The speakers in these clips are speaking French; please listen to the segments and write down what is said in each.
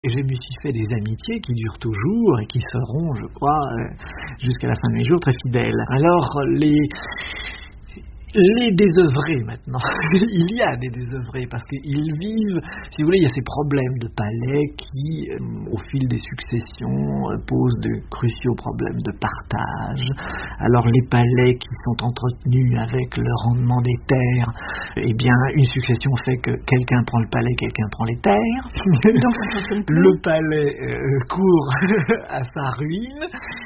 Et je me suis fait des amitiés qui durent toujours et qui seront, je crois, jusqu'à la fin de mes jours, très fidèles. Alors, les désœuvrés maintenant, il y a des désœuvrés parce qu'ils vivent, si vous voulez, il y a ces problèmes de palais qui, au fil des successions, posent de cruciaux problèmes de partage. Alors les palais qui sont entretenus avec le rendement des terres, eh bien une succession fait que quelqu'un prend le palais, quelqu'un prend les terres. Donc ça fonctionne plus. Le palais court à sa ruine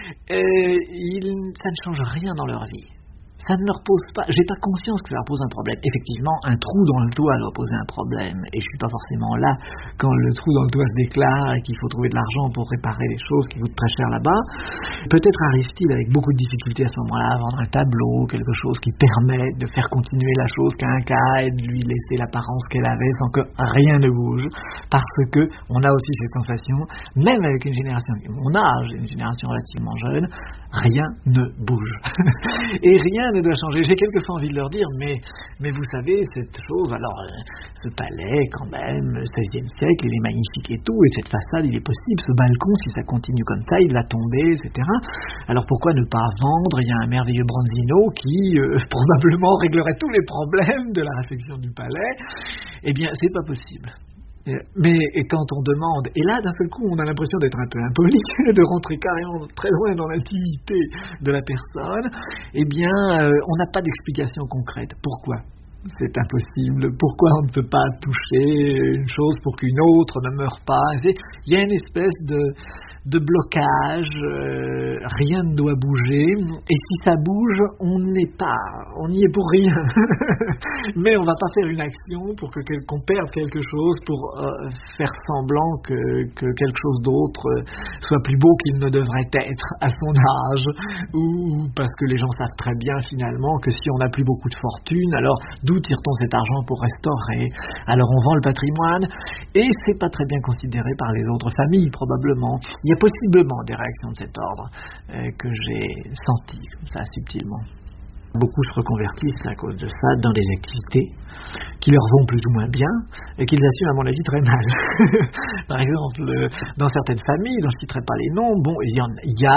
et ça ne change rien dans leur vie. Ça ne leur pose pas, j'ai pas conscience que ça leur pose un problème. Effectivement, un trou dans le toit leur poser un problème, et je suis pas forcément là quand le trou dans le toit se déclare et qu'il faut trouver de l'argent pour réparer les choses qui coûtent très cher là-bas. Peut-être arrive-t-il avec beaucoup de difficultés à ce moment-là à vendre un tableau, quelque chose qui permet de faire continuer la chose qu'à un cas et de lui laisser l'apparence qu'elle avait sans que rien ne bouge, parce que on a aussi cette sensation, même avec une génération, mon âge, une génération relativement jeune, rien ne bouge. Et rien ne doit changer. J'ai quelquefois envie de leur dire, mais vous savez, cette chose, alors, ce palais, quand même, 16e siècle, il est magnifique et tout, et cette façade, il est possible, ce balcon, si ça continue comme ça, il va tomber, etc. Alors pourquoi ne pas vendre? Il y a un merveilleux Bronzino qui, probablement, réglerait tous les problèmes de la réfection du palais. Eh bien, c'est pas possible. Mais quand on demande, et là d'un seul coup on a l'impression d'être un peu impoli, de rentrer carrément très loin dans l'intimité de la personne, eh bien on n'a pas d'explication concrète. Pourquoi c'est impossible? Pourquoi on ne peut pas toucher une chose pour qu'une autre ne meure pas? Il y a une espèce de blocage, rien ne doit bouger, et si ça bouge, on n'y est pour rien. Mais on ne va pas faire une action pour qu'on perde quelque chose, pour faire semblant que quelque chose d'autre soit plus beau qu'il ne devrait être à son âge, ou parce que les gens savent très bien finalement que si on n'a plus beaucoup de fortune, alors d'où tire-t-on cet argent pour restaurer? Alors on vend le patrimoine, et c'est pas très bien considéré par les autres familles probablement. Il y a possiblement des réactions de cet ordre que j'ai senties comme ça subtilement. Beaucoup se reconvertissent à cause de ça dans des activités qui leur vont plus ou moins bien et qu'ils assument à mon avis très mal. Par exemple, dans certaines familles, dont je ne citerai pas les noms, bon, il y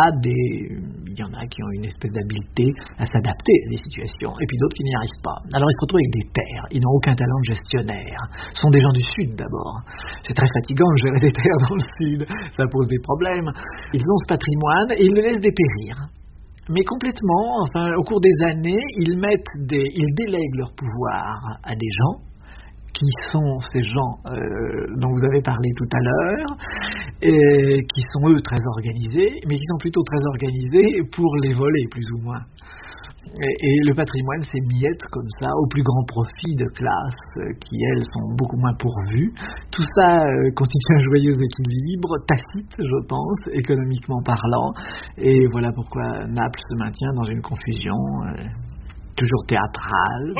en a qui ont une espèce d'habileté à s'adapter à des situations et puis d'autres qui n'y arrivent pas. Alors ils se retrouvent avec des terres, ils n'ont aucun talent de gestionnaire. Ce sont des gens du Sud d'abord. C'est très fatigant de gérer des terres dans le Sud, ça pose des problèmes. Ils ont ce patrimoine et ils le laissent dépérir. Mais complètement, enfin, au cours des années, ils délèguent leur pouvoir à des gens, qui sont ces gens dont vous avez parlé tout à l'heure, et qui sont eux très organisés, mais qui sont plutôt très organisés pour les voler, plus ou moins. Et le patrimoine s'émiette comme ça au plus grand profit de classes qui, elles, sont beaucoup moins pourvues. Tout ça constitue un joyeux équilibre, tacite, je pense, économiquement parlant. Et voilà pourquoi Naples se maintient dans une confusion toujours théâtrale.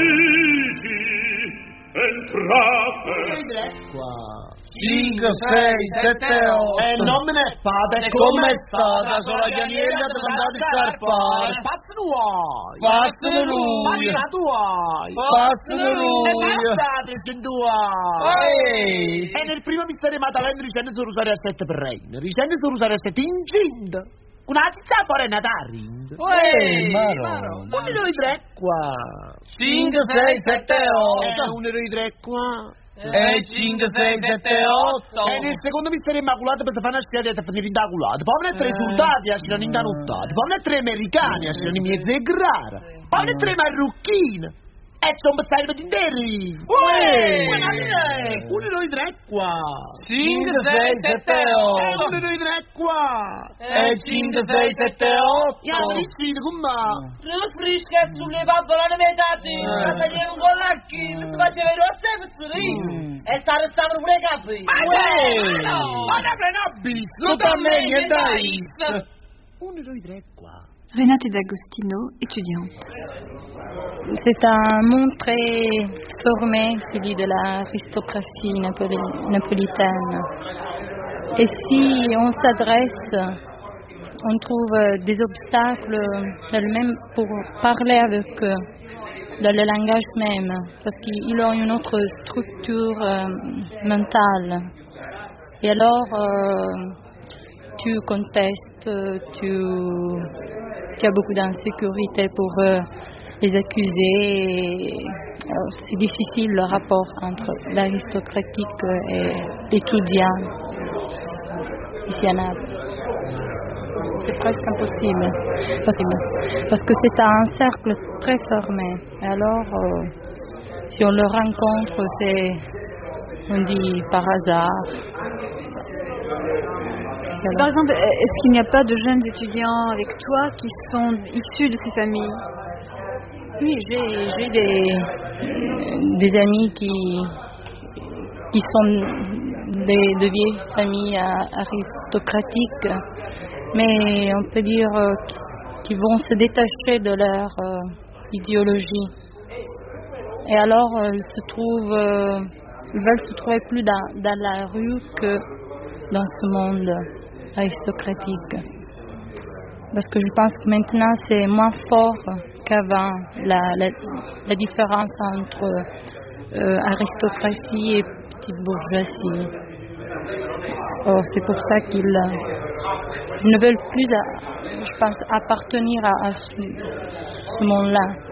Entrate qua 5, 6, 7, 8 non me ne fate e come è stata sola chianiera di andare a scarpare passano lui e passate Ehi! e nel primo mistero Maddalena ricende su Rosario a 7 per reina ricende su Rosario a 7 incinta una tizza fuori Natarind Maro! un euro di 3 qua 5, 6, 7, 8 un euro di 3 qua e 5, 6, 7, 8 e nel secondo mistero Immacolato per fare una schiena e finire in culata poi vengono 3 soldati a sciano in danottati poi vengono 3 americani a sciano in mezzo e grara poi vengono 3 marrucchini e sono passati interi un euro di 3 qua 5, 6, 7, 8 un euro di 3 qua e 5, 6, 7, 8 io ricci come Non frisca sulle pappole metati, ma tagliare un collacchino, si faceva i rossi e pezzolini, e stavano pure i capi. ma da cannabis non da me dai un euro di 3 qua Renate D'Agostino, étudiante. C'est un monde très formé, celui de l'aristocratie napolitaine. Et si on s'adresse, on trouve des obstacles même pour parler avec eux, dans le langage même, parce qu'ils ont une autre structure mentale. Et alors, tu contestes, tu as beaucoup d'insécurité pour les accusés. C'est difficile le rapport entre l'aristocratique et l'étudiant ici à Naples. C'est presque impossible. Parce que c'est un cercle très fermé. Et alors, si on le rencontre, on dit par hasard. Par exemple, est-ce qu'il n'y a pas de jeunes étudiants avec toi qui sont issus de ces familles? Oui, j'ai des amis qui sont de vieilles familles aristocratiques, mais on peut dire qu'ils vont se détacher de leur idéologie. Et alors, ils veulent se trouver plus dans la rue que dans ce monde aristocratique. Parce que je pense que maintenant c'est moins fort qu'avant la différence entre aristocratie et petite bourgeoisie. Or, c'est pour ça qu'ils ne veulent plus, je pense, appartenir à ce monde-là.